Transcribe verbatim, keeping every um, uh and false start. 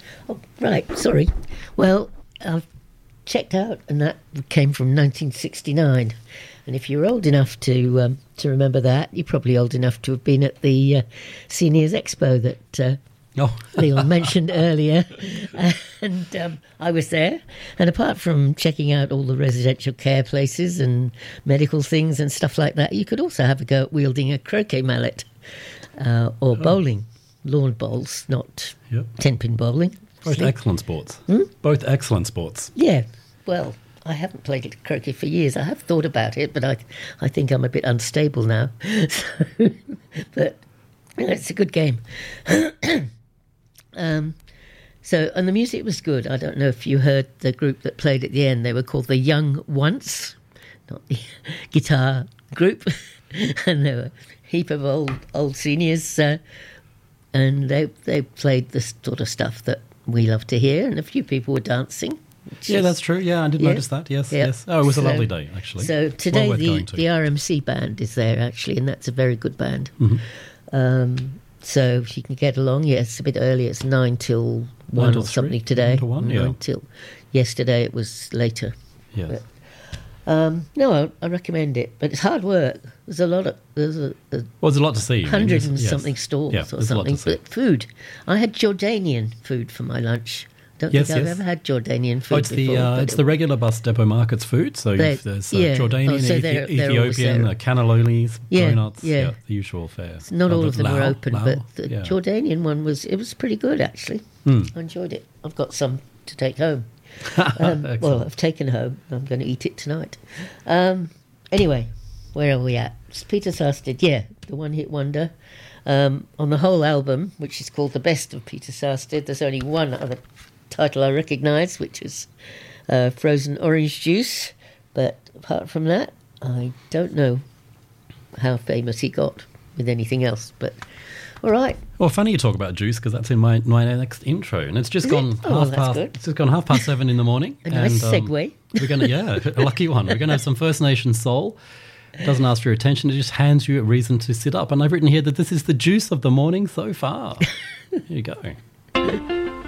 Oh, right, sorry. Well, I've checked out, and that came from nineteen sixty-nine. And if you're old enough to um, to remember that, you're probably old enough to have been at the uh, Seniors Expo that uh, oh. Leon mentioned earlier. And um, I was there. And apart from checking out all the residential care places and medical things and stuff like that, you could also have a go at wielding a croquet mallet uh, or oh. bowling. Lawn bowls, not yep. ten-pin bowling. Both excellent sports. Hmm? Both excellent sports. Yeah, well, I haven't played croquet for years. I have thought about it, but I I think I'm a bit unstable now. So, but it's a good game. um, so, and the music was good. I don't know if you heard the group that played at the end. They were called the Young Once, not the guitar group. And there were a heap of old, old seniors, uh, and they they played the sort of stuff that we love to hear, and a few people were dancing. Yeah, is, that's true. Yeah, I did yeah. notice that. Yes, yeah. yes. Oh, it was so, a lovely day, actually. So today well the, the R M C band is there, actually, and that's a very good band. Mm-hmm. Um, so you can get along. Yeah, it's a bit early. It's nine till one nine or something three? today. Nine to one, yeah. Nine till yesterday it was later. Yes. But, um, no, I, I recommend it, but it's hard work. There's a lot of there's a, a well, there's a lot to see. Hundred I mean, and yes. something stalls yeah, or something. But food, I had Jordanian food for my lunch. Don't yes, think I've yes. ever had Jordanian food oh, it's before. The, uh, it's it, the regular bus depot market's food. So they, there's uh, yeah. Jordanian, oh, so Ethi- they're, they're Ethiopian, uh, cannolis, yeah, donuts, yeah. yeah, the usual fare. Not uh, all of them Lao, were open, Lao, but the yeah. Jordanian one was it was pretty good actually. Mm. I enjoyed it. I've got some to take home. Um, well, I've taken home. I'm going to eat it tonight. Um, anyway, where are we at? It's Peter Sarsted, yeah, the one-hit wonder. Um, on the whole album, which is called The Best of Peter Sarsted, there's only one other title I recognise, which is uh, Frozen Orange Juice. But apart from that, I don't know how famous he got with anything else. But all right. Well, funny you talk about juice because that's in my, my next intro, and it's just Is gone it? Oh, half that's past. good. It's just gone half past seven in the morning. A nice and, um, segue. We're gonna, yeah, a lucky one. We're gonna have some First Nation soul. It doesn't ask for your attention; it just hands you a reason to sit up. And I've written here that this is the juice of the morning so far. Here you go.